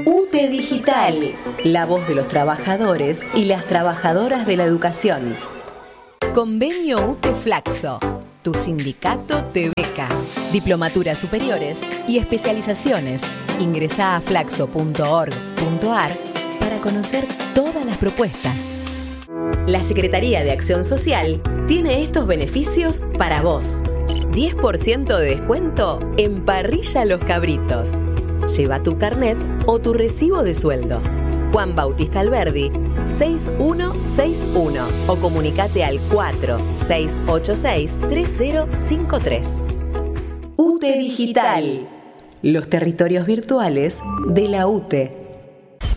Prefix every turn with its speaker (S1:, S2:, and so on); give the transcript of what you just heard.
S1: UTE Digital, la voz de los trabajadores y las trabajadoras de la educación. Convenio UTE Flaxo, tu sindicato te beca. Diplomaturas superiores y especializaciones. Ingresá a flaxo.org.ar para conocer todas las propuestas. La Secretaría de Acción Social tiene estos beneficios para vos. 10% de descuento en Parrilla Los Cabritos. Lleva tu carnet o tu recibo de sueldo. Juan Bautista Alberdi, 6161 o comunicate al 4686-3053. UTE Digital, los territorios virtuales de la UTE.